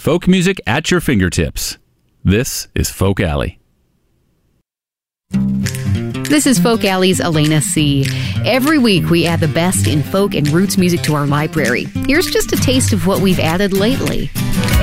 Folk music at your fingertips. This is Folk Alley. This is Folk Alley's Elena C. Every week we add the best in folk and roots music to our library. Here's just a taste of what we've added lately.